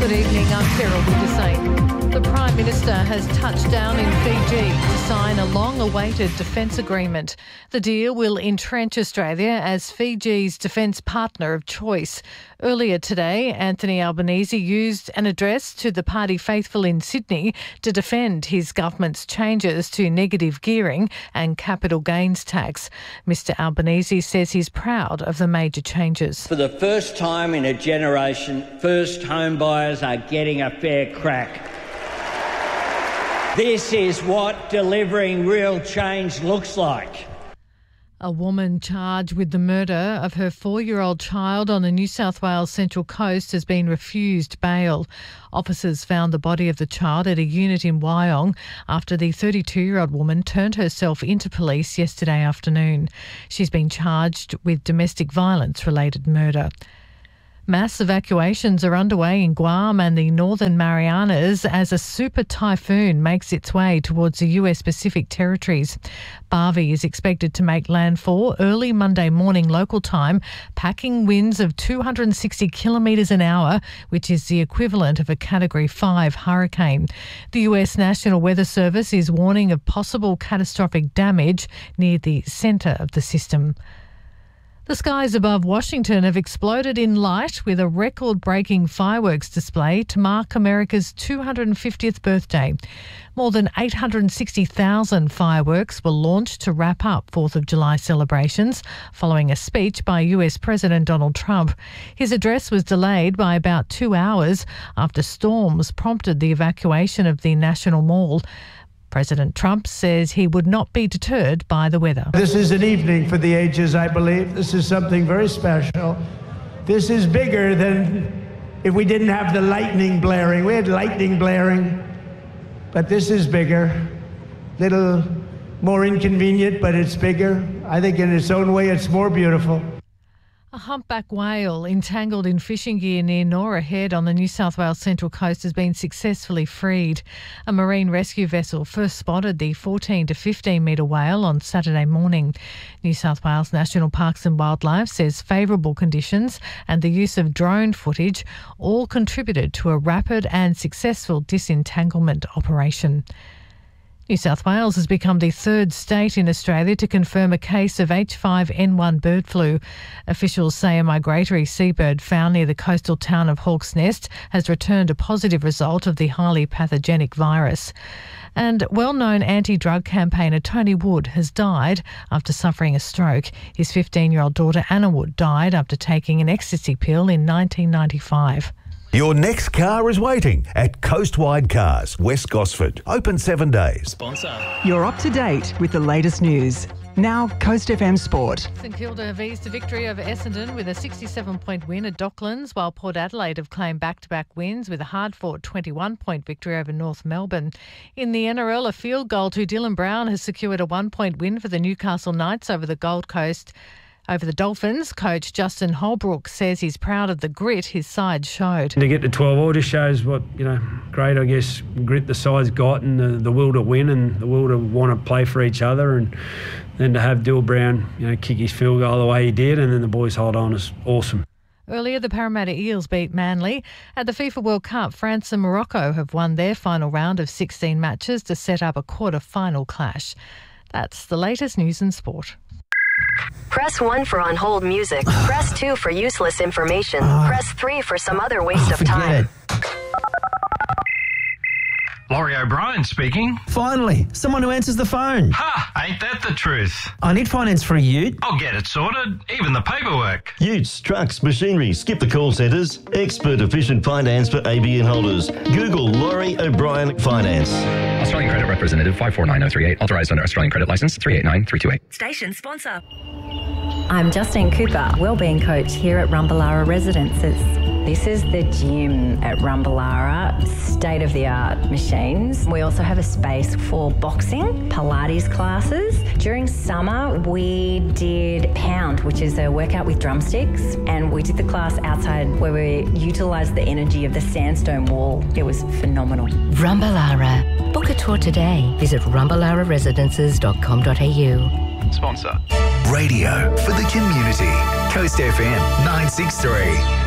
Good evening, I'm Cheryl Wintersain. The Prime Minister has touched down in Fiji to sign a long-awaited defence agreement. The deal will entrench Australia as Fiji's defence partner of choice. Earlier today, Anthony Albanese used an address to the party faithful in Sydney to defend his government's changes to negative gearing and capital gains tax. Mr Albanese says he's proud of the major changes. For the first time in a generation, first home buyers are getting a fair crack. This is what delivering real change looks like. A woman charged with the murder of her 4-year-old child on the New South Wales Central Coast has been refused bail. Officers found the body of the child at a unit in Wyong after the 32-year-old woman turned herself into police yesterday afternoon. She's been charged with domestic violence-related murder. Mass evacuations are underway in Guam and the Northern Marianas as a super typhoon makes its way towards the US Pacific territories. Barbie is expected to make landfall early Monday morning local time, packing winds of 260 kilometres an hour, which is the equivalent of a Category 5 hurricane. The US National Weather Service is warning of possible catastrophic damage near the centre of the system. The skies above Washington have exploded in light with a record-breaking fireworks display to mark America's 250th birthday. More than 860,000 fireworks were launched to wrap up 4th of July celebrations following a speech by US President Donald Trump. His address was delayed by about 2 hours after storms prompted the evacuation of the National Mall. President Trump says he would not be deterred by the weather. This is an evening for the ages, I believe. This is something very special. This is bigger than if we didn't have the lightning blaring. We had lightning blaring, but this is bigger. Little more inconvenient, but it's bigger. I think in its own way, it's more beautiful. A humpback whale entangled in fishing gear near Nora Head on the New South Wales Central Coast has been successfully freed. A marine rescue vessel first spotted the 14 to 15 metre whale on Saturday morning. New South Wales National Parks and Wildlife says favourable conditions and the use of drone footage all contributed to a rapid and successful disentanglement operation. New South Wales has become the third state in Australia to confirm a case of H5N1 bird flu. Officials say a migratory seabird found near the coastal town of Hawk's Nest has returned a positive result of the highly pathogenic virus. And well-known anti-drug campaigner Tony Wood has died after suffering a stroke. His 15-year-old daughter Anna Wood died after taking an ecstasy pill in 1995. Your next car is waiting at Coastwide Cars, West Gosford. Open 7 days. Sponsor. You're up to date with the latest news. Now, Coast FM Sport. St Kilda have eased a victory over Essendon with a 67-point win at Docklands, while Port Adelaide have claimed back-to-back wins with a hard-fought 21-point victory over North Melbourne. In the NRL, a field goal to Dylan Brown has secured a 1-point win for the Newcastle Knights over the Gold Coast. Over the Dolphins, coach Justin Holbrook says he's proud of the grit his side showed. To get to 12 all just shows what, great, I guess, grit the side's got and the will to win and the will to want to play for each other. And then to have Dylan Brown, kick his field goal the way he did and then the boys hold on is awesome. Earlier, the Parramatta Eels beat Manly. At the FIFA World Cup, France and Morocco have won their final round of 16 matches to set up a quarter-final clash. That's the latest news and sport. Press 1 for on-hold music. Press 2 for useless information. Press 3 for some other waste of time. Laurie O'Brien speaking. Finally, someone who answers the phone. Ha! Ain't that the truth? I need finance for a ute. I'll get it sorted, even the paperwork. Utes, trucks, machinery, skip the call centres. Expert efficient finance for ABN holders. Google Laurie O'Brien Finance. Australian Credit Representative 549038. Authorised under Australian Credit Licence 389328. Station sponsor. I'm Justine Cooper, Wellbeing Coach here at Rumballara Residences. This is the gym at Rumballara, state-of-the-art machines. We also have a space for boxing, Pilates classes. During summer, we did Pound, which is a workout with drumsticks, and we did the class outside where we utilised the energy of the sandstone wall. It was phenomenal. Rumballara. Book a tour today. Visit rumballararesidences.com.au. Sponsor. Radio for the community. Coast FM 963.